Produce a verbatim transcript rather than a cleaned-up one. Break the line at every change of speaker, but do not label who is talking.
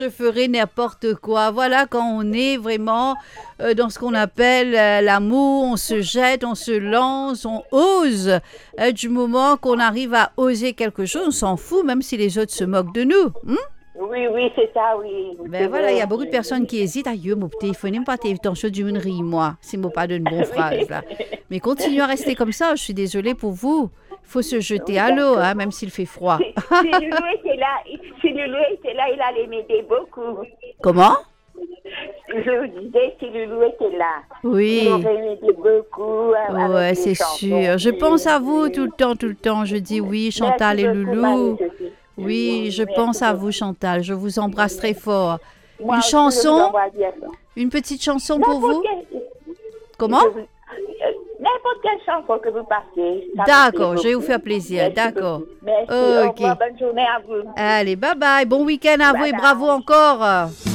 Je ferai n'importe quoi. Voilà, quand on est vraiment euh, dans ce qu'on appelle euh, l'amour, on se jette, on se lance, on ose. Euh, du moment qu'on arrive à oser quelque chose, on s'en fout, même si les autres se moquent de nous. Hein?
Oui, oui, c'est ça, oui.
Ben voilà, il y a beaucoup de personnes qui hésitent. Aïe, mon téléphone, pas ton chose du rie, moi. C'est moi pas d'une bonne phrase, là. Mais continuez à rester comme ça. Je suis désolée pour vous. Il faut se jeter
Oui,
à l'eau,
d'accord.
hein, même s'il fait froid.
Si, si Loulou était là, si Loulou était là, il allait m'aider beaucoup.
Comment?
Je vous disais, si Loulou était là,
Oui.
il aurait m'aidé beaucoup. euh,
Ouais,
avec les
c'est
chansons.
sûr. Je pense à vous
Oui.
tout le temps, tout le temps. Je dis oui, Chantal
Merci
et
beaucoup,
Loulou.
Marie-Sophie.
Oui, je
Merci
pense à
beaucoup.
vous, Chantal. Je vous embrasse très fort.
Moi
Une
aussi, je vous
chanson?
embrasse bien fort.
Une petite chanson pour
N'importe
vous?
quelle,
Comment?
je vous- euh, n'importe quelle chanson que vous passez. ça me
D'accord,
plaît
je vais vous
beaucoup.
faire plaisir.
Merci
D'accord.
beaucoup. Merci. Au
Ok.
revoir. Bonne journée à vous.
Allez, bye bye. Bon week-end à vous
Bye
et
bye.
bravo encore.